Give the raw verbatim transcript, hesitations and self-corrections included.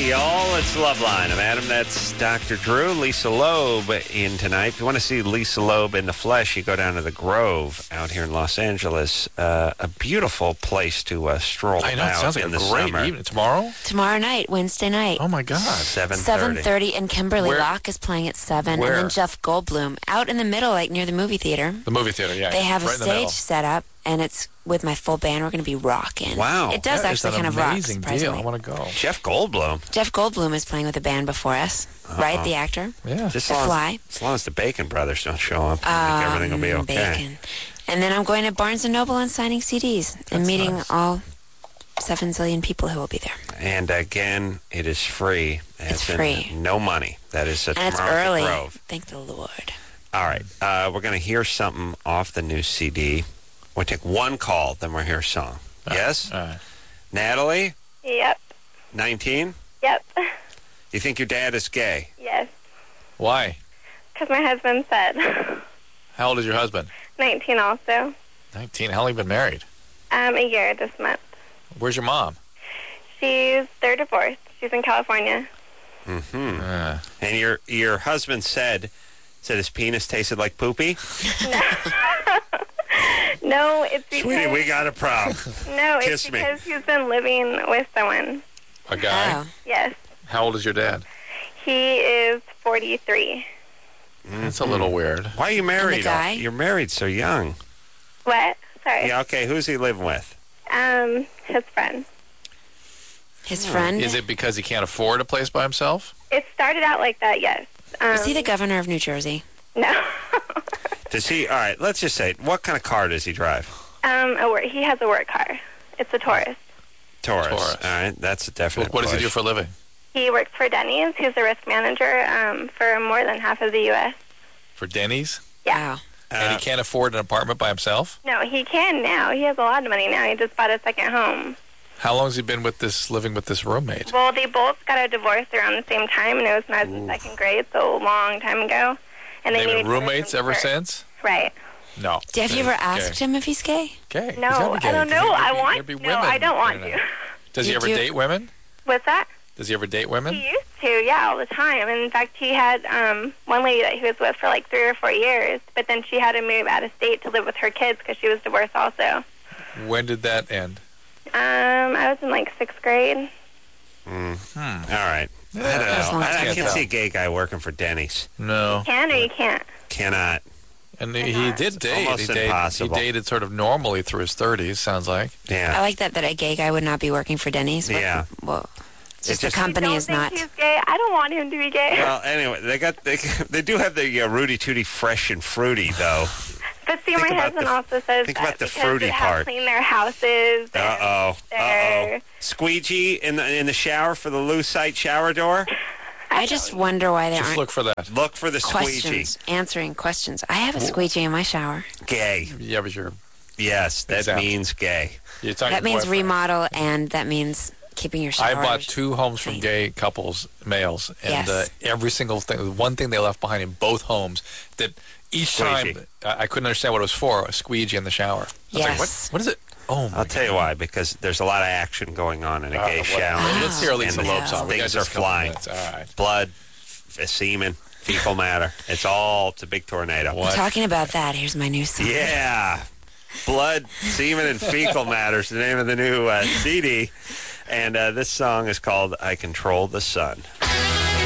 Hey, y'all, it's Loveline. I'm Adam. That's Doctor Drew. Lisa Loeb in tonight. If you want to see Lisa Loeb in the flesh, you go down to the Grove out here in Los Angeles. Uh, a beautiful place to uh, stroll I know, it about sounds like in a the great summer. evening. Tomorrow? Tomorrow night, Wednesday night. Oh, my God. seven thirty. seven thirty, and Kimberly Where- Locke is playing at seven. Where? And then Jeff Goldblum, out in the middle, like near the movie theater. The movie theater, yeah. They have right a in the middle. stage set up, and it's with my full band. We're going to be rocking. Wow. It does That is actually an kind of rock, amazing deal. surprisingly. I want to go. Jeff Goldblum. Jeff Goldblum is playing with a band before us, Uh-huh. right? The actor. Yeah. Just The as long Fly. As, as long as the Bacon brothers don't show up, I think everything will be Um, okay. Bacon. And then I'm going to Barnes and Noble and signing C Ds and That's meeting nice. all seven zillion people who will be there. And again, it is free. It's in free. No money. That is uh, And it's tomorrow at the early. Grove. Thank the Lord. All right. Uh, we're going to hear something off the new C D. We'll take one call, then we'll hear a song. Yes? All right. Natalie, Yep. nineteen? Yep. You think your dad is gay? Yes. Why? Because my husband said. How old is your husband? nineteen also. nineteen. How long have you been married? Um, a year this month. Where's your mom? She's they're divorced. She's in California. Mm-hmm. Uh, And your your husband said said his penis tasted like poopy? No, it's because Sweetie, we got a problem. no, it's kiss me. because he's been living with someone. a guy? Oh. Yes. How old is your dad? He is forty-three. That's a little weird. Why are you married? guy? You're married so young. What? Sorry. Yeah, okay. Who's he living with? Um, his friend. His friend. Is it because he can't afford a place by himself? It started out like that, yes. Um, Is he the governor of New Jersey? No. Does he? All right, let's just say, what kind of car does he drive? um, a work. He has a work car. It's a Taurus. Taurus. Taurus. All right, that's a definite. What does he push. do for a living? He worked for Denny's. He's a risk manager um, for more than half of the U S For Denny's? Yeah. Wow. And he Uh, can't afford an apartment by himself? No, he can now. He has a lot of money now. He just bought a second home. How long has he been with this, living with this roommate? Well, they both got a divorce around the same time, and it was when I was in second grade, so a long time ago. And they They've knew been each other roommates from ever church. since? Right. No. Have you ever asked Okay. him if he's gay? Okay. He's No, gotta be I gay. don't There'd know. be- I there'd want be No, women I don't want in it. to. Does he You ever do- date women? What's that? Does he ever date women? He used to, yeah, all the time. And in fact, he had um, one lady that he was with for like three or four years, but then she had to move out of state to live with her kids because she was divorced also. When did that end? Um, I was in like sixth grade. Mm. Hmm. All right. I don't That's a know. long I, I time can't ago. see a gay guy working for Denny's. No. Can or you can't? Cannot. And he he did date. almost He dated, he impossible. dated sort of normally through his thirties, sounds like. I Yeah. like that that a gay guy would not be working for Denny's. What- Yeah. Well, it's It's just the just- company you don't is think not. he's gay? I don't want him to be gay. Well, anyway, they got they, they do have the uh, Rudy Tooty Fresh and Fruity though. But see, Think my about husband the- also says think that about the because fruity they have part. clean their houses. Uh and oh. Uh oh. they're- Squeegee in the in the shower for the Lucite shower door. I just wonder why there Just aren't look for that. Look for the squeegee. questions, answering questions. I have a squeegee in my shower. Gay. Yeah, but you're, Yes, that Exactly. means gay. you're talking That means boyfriend. remodel, and that means keeping your shower. I bought two homes from clean. gay couples, males, and Yes. uh, every single thing, one thing they left behind in both homes that each Squeegee. time I I couldn't understand what it was for, a squeegee in the shower. I was like, Yes. what, what is it? Oh, my I'll tell you why, because there's a lot of action going on in a God. gay Uh, shower. well, Let's hear Lisa And Loeb song. We got Things are just a couple flying. minutes. All right. Blood, f- semen, fecal matter. It's all it's a big tornado. What? Talking about that, here's my new song. Yeah. Blood, semen, and fecal matter is the name of the new uh, C D. And uh, this song is called I Control the Sun.